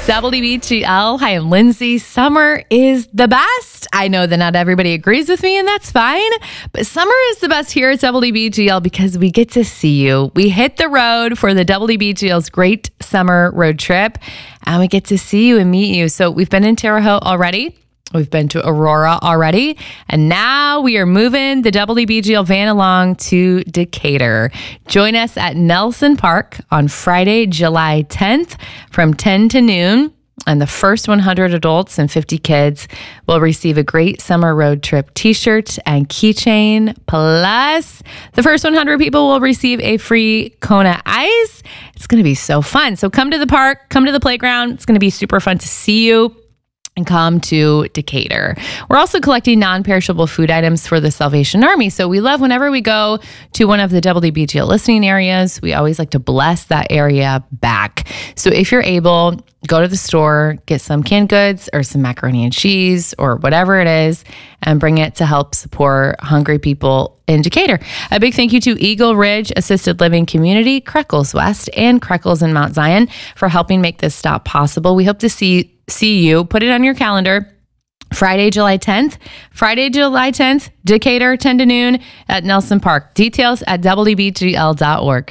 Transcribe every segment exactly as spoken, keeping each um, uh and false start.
W B G L. Hi, I'm Lindsay. Summer is the best. I know that not everybody agrees with me, and that's fine. But summer is the best here at W B G L because we get to see you. We hit the road for the W B G L's Great Summer Road Trip, and we get to see you and meet you. So we've been in Terre Haute already. We've been to Aurora already, and now we are moving the W B G L van along to Decatur. Join us at Nelson Park on Friday, July tenth from ten to noon, and the first one hundred adults and fifty kids will receive a Great Summer Road Trip t-shirt and keychain. Plus, the first one hundred people will receive a free Kona Ice. It's going to be so fun. So come to the park, come to the playground. It's going to be super fun to see you. And come to Decatur. We're also collecting non-perishable food items for the Salvation Army. So we love whenever we go to one of the W B G L listening areas, we always like to bless that area back. So if you're able, go to the store, get some canned goods or some macaroni and cheese or whatever it is, and bring it to help support hungry people in Decatur. A big thank you to Eagle Ridge Assisted Living Community, Creckles West, and Creckles in Mount Zion for helping make this stop possible. We hope to see see you. Put it on your calendar. Friday, July tenth. Friday, July tenth, Decatur, ten to noon at Nelson Park. Details at W B G L dot org.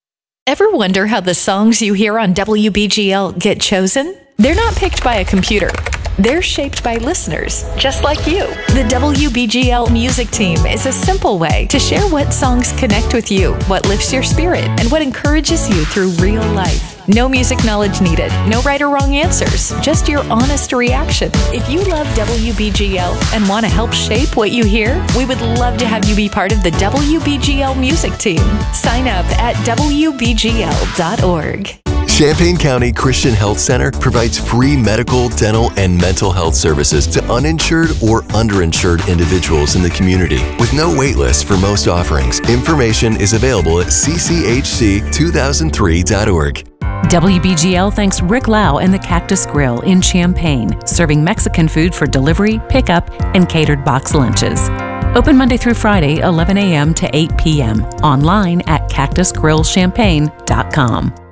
Ever wonder how the songs you hear on W B G L get chosen? They're not picked by a computer. They're shaped by listeners, just like you. The W B G L music team is a simple way to share what songs connect with you, what lifts your spirit, and what encourages you through real life. No music knowledge needed, no right or wrong answers, just your honest reaction. If you love W B G L and want to help shape what you hear, we would love to have you be part of the W B G L music team. Sign up at W B G L dot org. Champaign County Christian Health Center provides free medical, dental, and mental health services to uninsured or underinsured individuals in the community with no wait list for most offerings. Information is available at C C H C two thousand three dot org. W B G L thanks Rick Lau and the Cactus Grill in Champaign, serving Mexican food for delivery, pickup, and catered box lunches. Open Monday through Friday, eleven a.m. to eight p.m. Online at cactus grill champaign dot com.